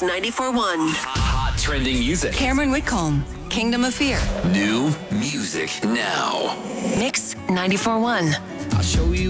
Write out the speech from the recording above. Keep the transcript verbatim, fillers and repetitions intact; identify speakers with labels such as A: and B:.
A: Mix ninety-four point one.
B: Hot trending music.
C: Cameron Whitcomb, Kingdom of Fear.
B: New music now.
A: Mix ninety-four point one.
B: I'll show you